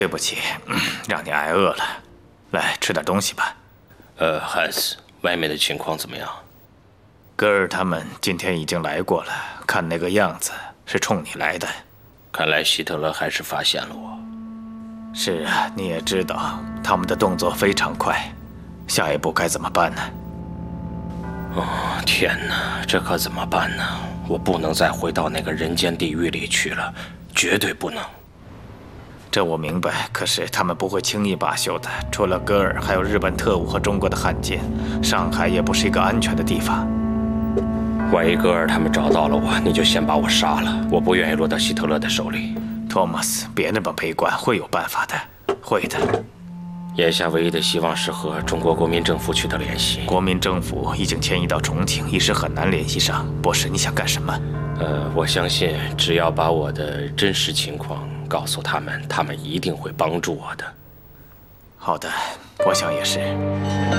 对不起，让你挨饿了。来，吃点东西吧。 汉斯，外面的情况怎么样？ 戈尔他们今天已经来过了，看那个样子是冲你来的。 看来希特勒还是发现了我。 是啊，你也知道，他们的动作非常快。下一步该怎么办呢？ 哦，天哪，这可怎么办呢？我不能再回到那个人间地狱里去了，绝对不能。 这我明白，可是他们不会轻易罢休的。除了戈尔，还有日本特务和中国的汉奸，上海也不是一个安全的地方。 万一戈尔他们找到了我，你就先把我杀了。我不愿意落到希特勒的手里。 托马斯，别那么悲观，会有办法的，会的。 眼下唯一的希望是和中国国民政府取得联系。 国民政府已经迁移到重庆，一时很难联系上。博士，你想干什么？ 我相信只要把我的真实情况告诉他们，他们一定会帮助我的。 好的，我想也是。